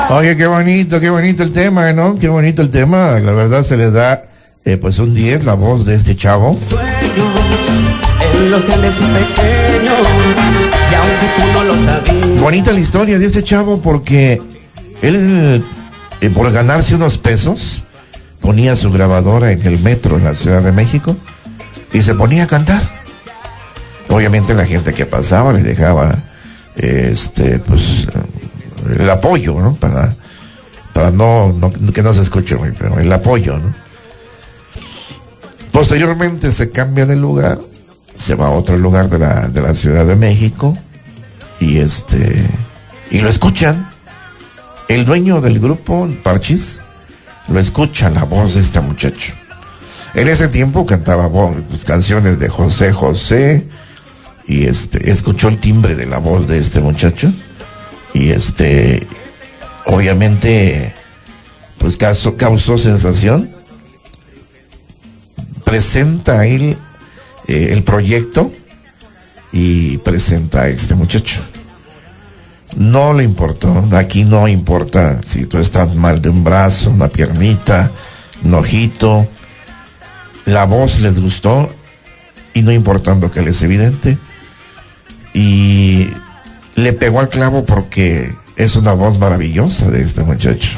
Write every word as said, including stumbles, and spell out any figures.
Oye, qué bonito, qué bonito el tema, ¿no? Qué bonito el tema. La verdad se le da, eh, pues un diez la voz de este chavo. En los grandes y pequeños, y aunque tú no lo sabías. Bonita la historia de este chavo porque él, eh, por ganarse unos pesos, ponía su grabadora en el metro en la Ciudad de México y se ponía a cantar. Obviamente la gente que pasaba le dejaba, eh, este, pues, el apoyo, ¿no? Para, para no, no, que no se escuche muy, pero el apoyo, ¿no? Posteriormente se cambia de lugar, se va a otro lugar de la, de la Ciudad de México y este, y lo escuchan. El dueño del grupo, Parchís, lo escucha la voz de este muchacho. En ese tiempo cantaba pues, canciones de José José y este, escuchó el timbre de la voz de este muchacho y este, obviamente, pues causó, causó sensación. Presenta él eh, el proyecto y presenta a este muchacho. No le importó, aquí no importa si tú estás mal de un brazo, una piernita, un ojito. La voz les gustó y no importando que les es evidente. Y le pegó al clavo porque es una voz maravillosa de este muchacho.